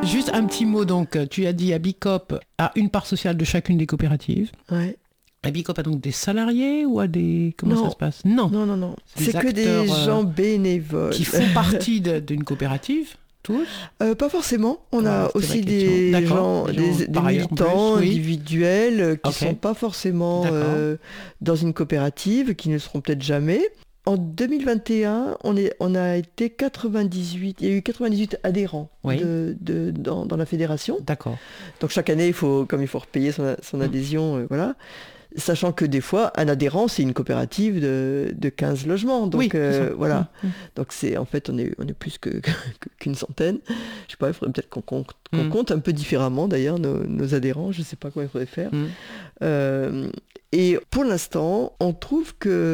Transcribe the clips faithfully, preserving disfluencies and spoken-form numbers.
Juste un petit mot, donc, tu as dit Abicop a une part sociale de chacune des coopératives. Ouais. Abicop a donc des salariés ou a des... Comment non. ça se passe? Non. Non, non, non. C'est, c'est que des gens euh, bénévoles. Qui font partie de, d'une coopérative, tous euh, Pas forcément. On ah, a aussi des gens, des, gens, des, des militants plus, oui. individuels qui ne okay. sont pas forcément euh, dans une coopérative, qui ne seront peut-être jamais. En deux mille vingt et un, on, est, on a été quatre-vingt-dix-huit, il y a eu quatre-vingt-dix-huit adhérents oui. de, de, dans, dans la fédération. D'accord. Donc chaque année, il faut, comme il faut repayer son, son adhésion, mmh. euh, voilà. Sachant que des fois, un adhérent, c'est une coopérative de, de quinze logements. Donc, oui, euh, voilà. Mmh. Donc, c'est, en fait, on est, on est plus que, que, qu'une centaine. Je sais pas, il faudrait peut-être qu'on compte, qu'on mmh. compte un peu différemment, d'ailleurs, nos, nos adhérents. Je sais pas quoi il faudrait faire. Mmh. Euh, et pour l'instant, on trouve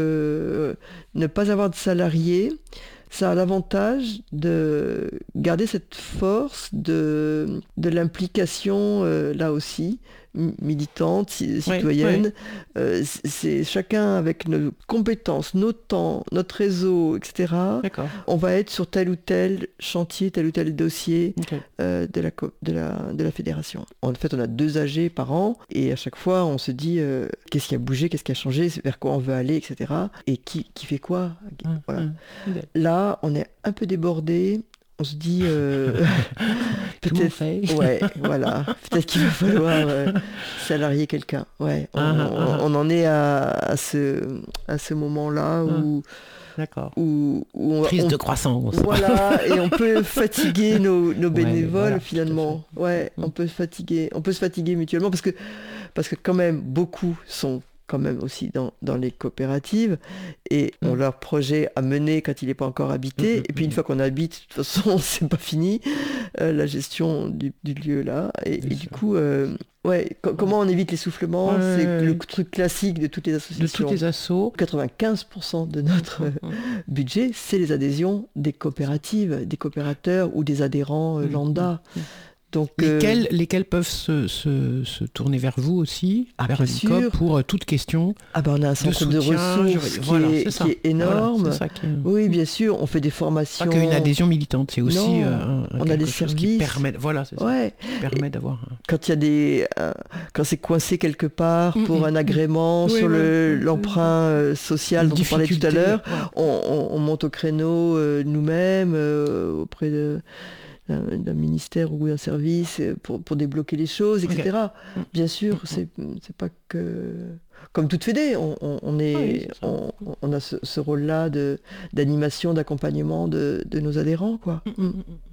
que ne pas avoir de salariés, ça a l'avantage de garder cette force de, de l'implication, euh, là aussi, militante, citoyenne. Oui, oui. Euh, c'est chacun avec nos compétences, nos temps, notre réseau, et cetera. D'accord. On va être sur tel ou tel chantier, tel ou tel dossier okay. euh, de, la, de, la, de la fédération. En fait, on a deux A G par an et à chaque fois, on se dit euh, qu'est-ce qui a bougé, qu'est-ce qui a changé, vers quoi on veut aller, et cetera. Et qui, qui fait quoi. Hum, voilà. Hum. Là, on est un peu débordé. On se dit euh, peut-être, ouais, voilà, peut-être qu'il va falloir euh, salarier quelqu'un. Ouais, on, ah, on, ah, on en est à, à ce à ce moment-là où, d'accord. où, où on, crise on, de croissance. Voilà, et on peut fatiguer nos, nos bénévoles ouais, voilà, finalement. Ouais, mmh. on peut fatiguer, on peut se fatiguer mutuellement parce que parce que quand même beaucoup sont quand même aussi dans, dans les coopératives et mmh. ont leur projet à mener quand il n'est pas encore habité. Mmh. Et puis une fois qu'on habite, de toute façon, c'est pas fini, euh, la gestion du, du lieu là. Et, et du coup, euh, ouais, co- ouais. comment on évite l'essoufflement ouais. C'est le truc classique de toutes les associations. De toutes les assos. quatre-vingt-quinze pour cent de notre mmh. budget, c'est les adhésions des coopératives, des coopérateurs ou des adhérents euh, lambda. Mmh. Donc, lesquels, euh, lesquels peuvent se, se, se tourner vers vous aussi, ah, vers Abicop, pour euh, toute question. Ah ben on a un centre de, soutien, de ressources qui, voilà, est, qui est énorme. Voilà, c'est ça qui est... Oui, bien sûr, on fait des formations. Pas qu'une adhésion militante, c'est aussi non, euh, un, on a des services qui permet, voilà, c'est ça, ouais. qui permet d'avoir. Un... Quand il y a des, euh, quand c'est coincé quelque part pour mmh, un agrément mmh. sur oui, le, oui, l'emprunt euh, social dont on parlait tout à l'heure, ouais. on, on, on monte au créneau euh, nous-mêmes euh, auprès de. D'un, d'un ministère ou d'un service pour, pour débloquer les choses, et cetera. Okay. Bien sûr, c'est, c'est pas que... Comme toute fédé, on, on, on, est, oui, on, on a ce, ce rôle-là de, d'animation, d'accompagnement de, de nos adhérents, quoi. Mm.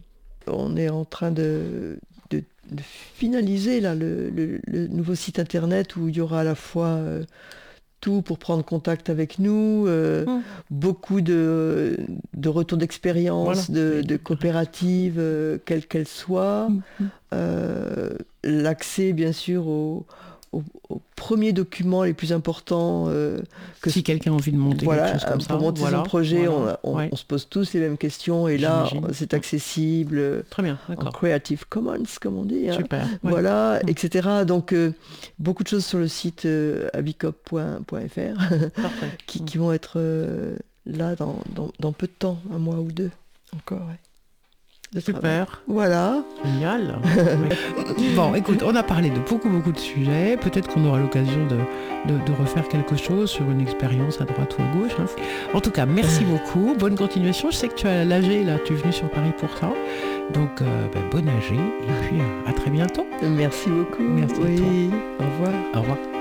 On est en train de, de, de finaliser là, le, le, le nouveau site internet où il y aura à la fois... Euh, tout pour prendre contact avec nous, euh, mmh. beaucoup de, de retours d'expérience, voilà. de, de coopératives, euh, quelles qu'elles soient, mmh. euh, l'accès bien sûr aux, aux, aux premiers documents les plus importants. Euh, que si quelqu'un a envie de monter voilà, quelque chose comme pour ça. Pour monter voilà, son projet, voilà, on, on, ouais. on se pose tous les mêmes questions et là J'imagine. c'est accessible. Très bien, d'accord. En Creative Commons, comme on dit. Hein. Super. Ouais. Voilà, mmh. et cetera. Donc euh, beaucoup de choses sur le site euh, abicop point f r qui, mmh. qui vont être euh, là dans, dans, dans peu de temps, un mois ou deux encore. Ouais. Super. Travail. Voilà. Génial. Bon, écoute, on a parlé de beaucoup, beaucoup de sujets. Peut-être qu'on aura l'occasion de, de, de refaire quelque chose sur une expérience à droite ou à gauche. Hein. En tout cas, merci beaucoup. Bonne continuation. Je sais que tu as l'A G, là, tu es venu sur Paris pour ça. Donc, euh, ben, bonne A G. Et puis, euh, à très bientôt. Merci beaucoup. Merci oui. à toi. Au revoir. Au revoir.